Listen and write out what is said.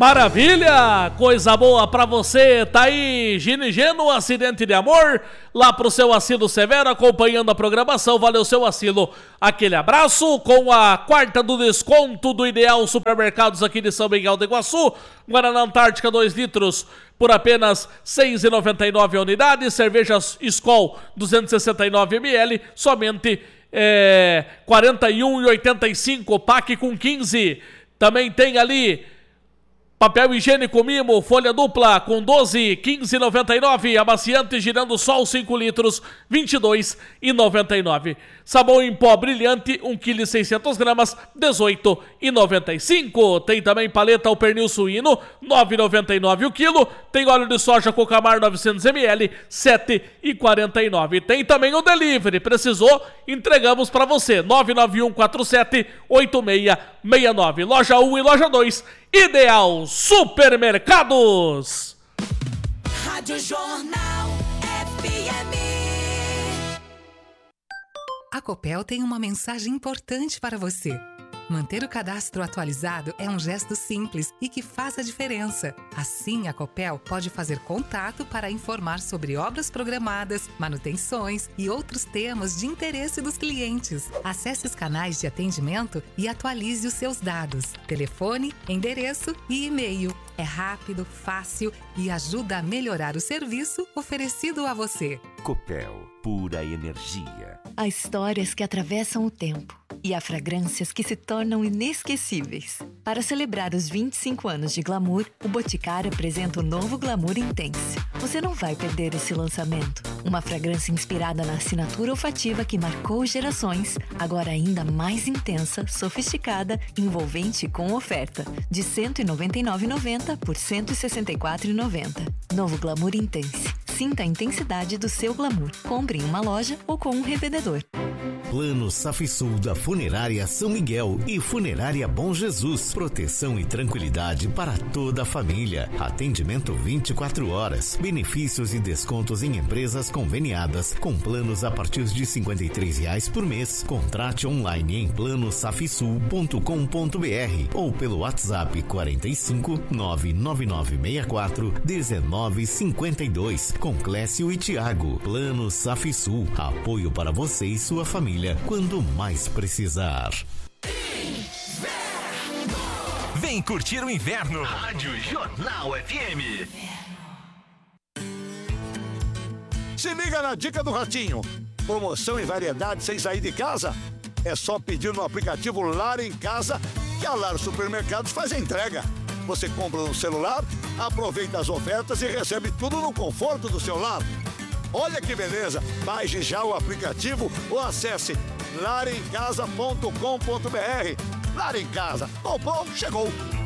Maravilha! Coisa boa pra você, tá aí, Ginigeno, acidente de amor, lá pro seu Asilo Severo, acompanhando a programação, valeu seu Asilo, aquele abraço, com a quarta do desconto do Ideal Supermercados aqui de São Miguel do Iguaçu, Guaraná Antártica 2 litros por apenas R$ 6,99 a unidade, cervejas Skol 269 ml, somente R$ 41,85, pack com 15, também tem ali papel higiênico Mimo, folha dupla com 12, 15,99. Amaciante girando sol 5 litros, 22,99. Sabão em pó brilhante, 1 kg 600 gramas, 18,95. Tem também paleta ao pernil suíno, 9,99 o quilo. Tem óleo de soja Cocamar 900 ml, 7,49. Tem também o delivery. Precisou? Entregamos para você. 991478669. Loja 1 e loja 2. Ideal Supermercados. Rádio Jornal FM. A Copel tem uma mensagem importante para você. Manter o cadastro atualizado é um gesto simples e que faz a diferença. Assim, a Copel pode fazer contato para informar sobre obras programadas, manutenções e outros temas de interesse dos clientes. Acesse os canais de atendimento e atualize os seus dados, telefone, endereço e e-mail. É rápido, fácil e ajuda a melhorar o serviço oferecido a você. Copel, pura energia. Há histórias que atravessam o tempo e há fragrâncias que se tornam inesquecíveis. Para celebrar os 25 anos de Glamour, o Boticário apresenta o novo Glamour Intense. Você não vai perder esse lançamento. Uma fragrância inspirada na assinatura olfativa que marcou gerações, agora ainda mais intensa, sofisticada, envolvente e com oferta. De R$ 199,90 por R$ 164,90. Novo Glamour Intense. Sinta a intensidade do seu glamour. Compre em uma loja ou com um revendedor. Plano Safisul da Funerária São Miguel e Funerária Bom Jesus. Proteção e tranquilidade para toda a família. Atendimento 24 horas. Benefícios e descontos em empresas conveniadas com planos a partir de R$ 53,00 por mês. Contrate online em planosafisul.com.br ou pelo WhatsApp 45 99964 1952 com Clécio e Tiago. Plano Safisul. Apoio para você e sua família quando mais precisar. Vem curtir o inverno. Rádio Jornal FM. Se liga na dica do Ratinho. Promoção e variedade sem sair de casa? É só pedir no aplicativo Lar em Casa que a Lar Supermercados faz a entrega. Você compra no celular, aproveita as ofertas e recebe tudo no conforto do seu lar. Olha que beleza! Baixe já o aplicativo ou acesse laremcasa.com.br. Lar em Casa. Comprou, chegou!